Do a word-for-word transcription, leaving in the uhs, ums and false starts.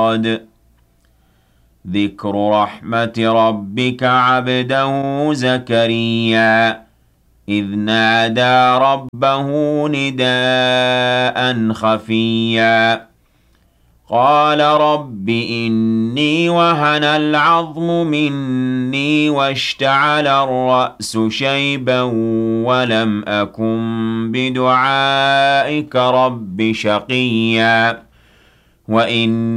صاد ذكر رحمة ربك عبده زكريا إذ نادى ربه نداء خفيا قال رب إني وهن العظم مني واشتعل الرأس شيبا ولم أكن بدعائك رب شقيا وإن